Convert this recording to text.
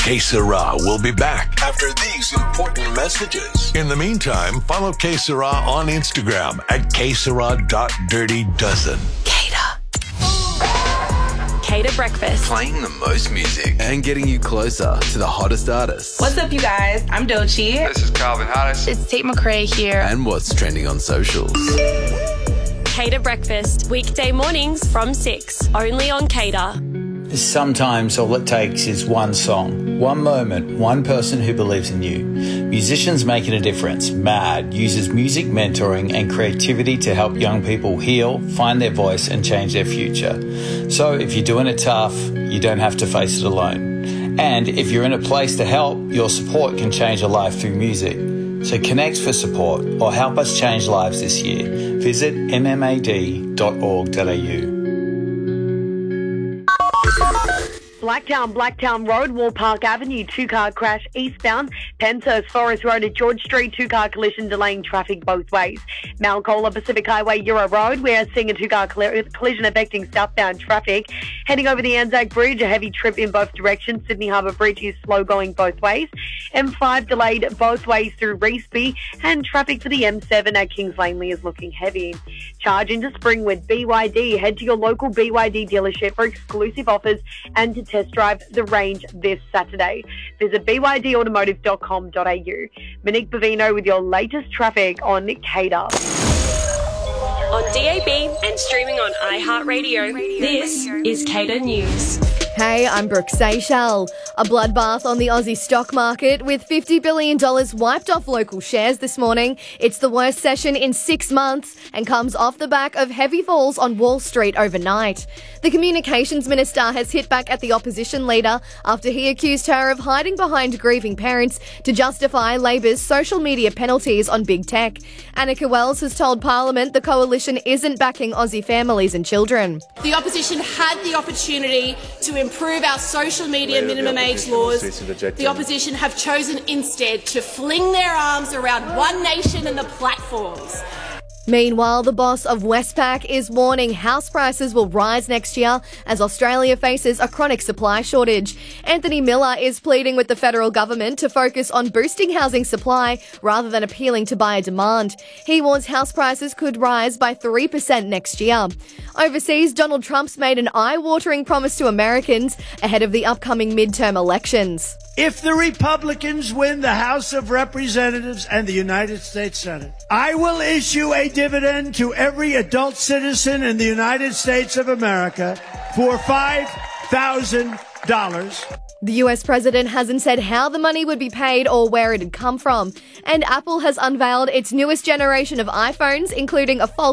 Que Sera will be back after these important messages. In the meantime, follow Que Sera on Instagram at quesera.dirtydozen. Cater Breakfast. Playing the most music and getting you closer to the hottest artists. What's up, you guys? I'm Doechii. This is Calvin Harris. It's Tate McRae here. And what's trending on socials. Cater Breakfast, weekday mornings from 6, only on Cater. Sometimes all it takes is one song, one moment, one person who believes in you. Musicians Making a Difference, MAD, uses music mentoring and creativity to help young people heal, find their voice and change their future. So if you're doing it tough, you don't have to face it alone. And if you're in a place to help, your support can change a life through music. So connect for support or help us change lives this year. Visit mmad.org.au. Blacktown Road, Wall Park Avenue, two-car crash eastbound. Penshurst Forest Road at George Street, two-car collision delaying traffic both ways. Malcola Pacific Highway, Euro Road, we are seeing a two-car collision affecting southbound traffic. Heading over the Anzac Bridge, a heavy trip in both directions. Sydney Harbour Bridge is slow going both ways. M5 delayed both ways through Reesby, and traffic for the M7 at Kings Langley is looking heavy. Charge into spring with BYD. Head to your local BYD dealership for exclusive offers and to test drive the range this Saturday. Visit bydautomotive.com.au. Monique Bavino with your latest traffic on Cater. On DAB and streaming on iHeartRadio, this is Cater News. Hey, I'm Brooke Seychelles. A bloodbath on the Aussie stock market with $50 billion wiped off local shares this morning. It's the worst session in 6 months and comes off the back of heavy falls on Wall Street overnight. The communications minister has hit back at the opposition leader after he accused her of hiding behind grieving parents to justify Labor's social media penalties on big tech. Annika Wells has told Parliament the coalition isn't backing Aussie families and children. The opposition had the opportunity to improve our social media minimum age laws. The opposition have chosen instead to fling their arms around One Nation and the platforms. Meanwhile, the boss of Westpac is warning house prices will rise next year as Australia faces a chronic supply shortage. Anthony Miller is pleading with the federal government to focus on boosting housing supply rather than appealing to buyer demand. He warns house prices could rise by 3% next year. Overseas, Donald Trump's made an eye-watering promise to Americans ahead of the upcoming midterm elections. If the Republicans win the House of Representatives and the United States Senate, I will issue a dividend to every adult citizen in the United States of America for $5,000. The US president hasn't said how the money would be paid or where it had come from. And Apple has unveiled its newest generation of iPhones, including a fold